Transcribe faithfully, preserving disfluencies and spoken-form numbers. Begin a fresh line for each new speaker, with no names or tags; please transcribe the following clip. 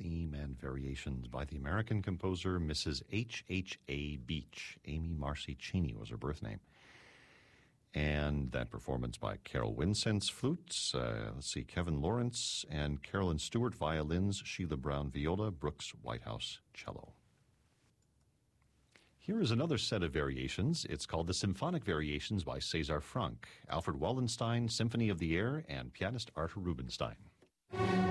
Theme and Variations by the American composer Missus H H A. Beach. Amy Marcy Cheney was her birth name. And that performance by Carol Winsence flutes, uh, let's see, Kevin Lawrence and Carolyn Stewart violins, Sheila Brown viola, Brooks Whitehouse cello. Here is another set of variations. It's called the Symphonic Variations by César Franck, Alfred Wallenstein, Symphony of the Air, and pianist Arthur Rubinstein.